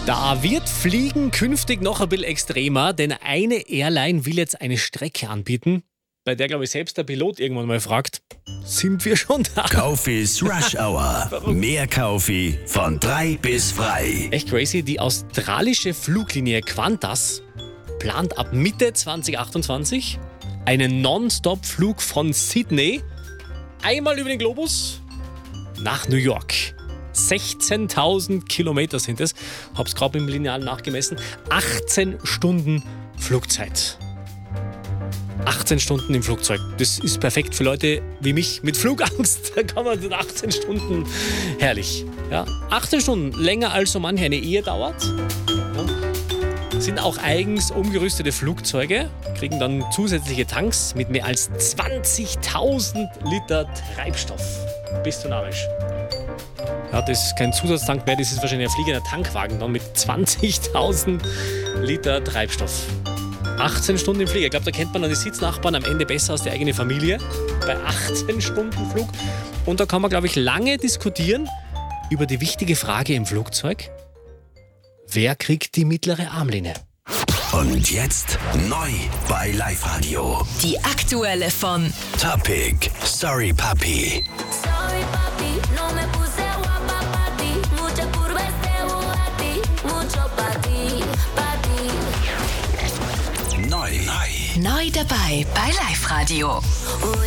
Da wird Fliegen künftig noch ein bisschen extremer, denn eine Airline will jetzt eine Strecke anbieten, bei der, glaube ich, selbst der Pilot irgendwann mal fragt, sind wir schon da? Kaufis Rush Hour. Mehr Kaufi von 3 bis frei. Echt crazy, die australische Fluglinie Qantas plant ab Mitte 2028 einen Non-Stop-Flug von Sydney einmal über den Globus nach New York. 16.000 Kilometer sind es. Hab's gerade im Lineal nachgemessen. 18 Stunden Flugzeit. 18 Stunden im Flugzeug. Das ist perfekt für Leute wie mich mit Flugangst. Da kann man 18 Stunden herrlich. Ja, 18 Stunden, länger als so manche eine Ehe dauert. Ja. Sind auch eigens umgerüstete Flugzeuge, kriegen dann zusätzliche Tanks mit mehr als 20.000 Liter Treibstoff. Bist du narrisch? Ja, das ist kein Zusatztank mehr, das ist wahrscheinlich ein fliegender Tankwagen dann mit 20.000 Liter Treibstoff. 18 Stunden im Flieger. Ich glaube, da kennt man dann die Sitznachbarn am Ende besser als die eigene Familie bei 18 Stunden Flug. Und da kann man, glaube ich, lange diskutieren über die wichtige Frage im Flugzeug: Wer kriegt die mittlere Armlehne? Und jetzt neu bei Live Radio. Die aktuelle von Topic Sorry Papi. Sorry papi, no me puse guapa pa' ti. Mucha curva este Bugatti, mucho pa' ti, pa' ti. Neu. Neu dabei bei Live Radio.